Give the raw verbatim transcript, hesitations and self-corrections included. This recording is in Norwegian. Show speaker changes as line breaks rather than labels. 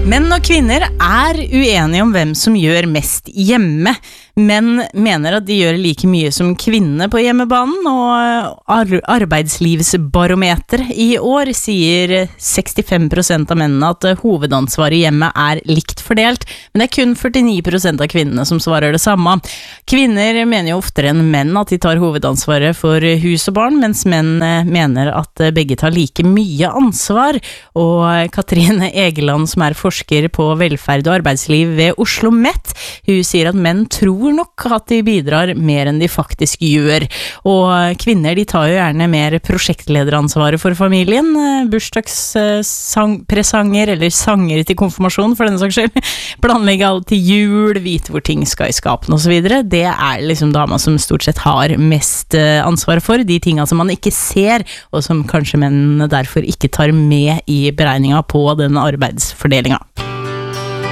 Menn og kvinner er uenige om hvem som gjør mest hjemme. Menn mener at de gjør like mye som kvinner på hjemmebanen, og ar- arbeidslivsbarometer i år sier sekstifem prosent av mennene at hovedansvaret i hjemmet er likt fordelt, men det er kun førtini prosent av kvinnene som svarer det samme. Kvinner mener jo oftere enn menn at de tar hovedansvaret for hus og barn, mens menn mener at begge tar like mye ansvar, og Katrine Egeland, som er forsker på velferd og arbeidsliv ved Oslo Met, hun sier at menn tror nok at de bidrar mer enn de faktisk gjør, og kvinner de tar jo gjerne mer prosjektlederansvaret for familien, bursdagspresanger eller sanger til konfirmasjon for denne saks skyld, planlegge alt til jul, vite hvor ting skal i skapen og så videre. Det er liksom dama som stort sett har mest ansvar for, de tingene som man ikke ser, og som kanskje menn derfor ikke tar med i beregninga på den arbeidsfordelinga.